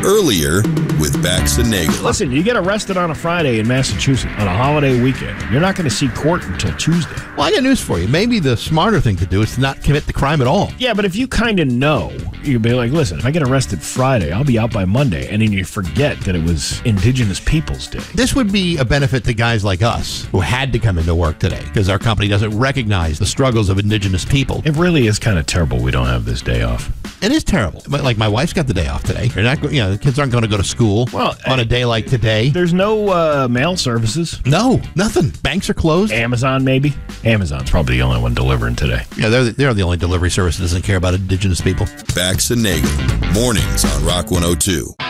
earlier with Bax and Nagel. Listen, you get arrested on a Friday in Massachusetts on a holiday weekend. You're not going to see court until Tuesday. Well, I got news for you. Maybe the smarter thing to do is to not commit the crime at all. Yeah, but if you kind of know, you'd be like, listen, if I get arrested Friday, I'll be out by Monday. And then you forget that it was Indigenous Peoples Day. This would be a benefit to guys like us who had to come into work today because our company doesn't recognize the struggles of Indigenous people. It really is kind of terrible we don't have this day off. It is terrible. But like my wife's got the day off today. You're not, the kids aren't going to go to school on a day like today. There's no mail services. No, nothing. Banks are closed. Amazon, maybe. Amazon's probably the only one delivering today. Yeah, they're the only delivery service that doesn't care about Indigenous people. Bax and Nagel, mornings on Rock 102.